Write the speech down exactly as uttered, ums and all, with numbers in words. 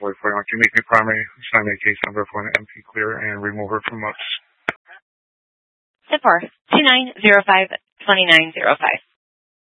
void for you. Can you make me primary, sign me a case number for an M P clear and remove her from us. ten four two nine zero five two nine zero five.